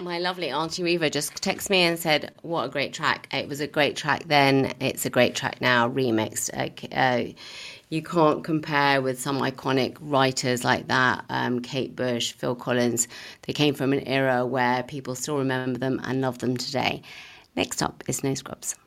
My lovely Auntie Reva just texted me and said, what a great track. It was a great track then. It's a great track now, remixed. You can't compare with some iconic writers like that, Kate Bush, Phil Collins. They came from an era where people still remember them and love them today. Next up is No Scrubs.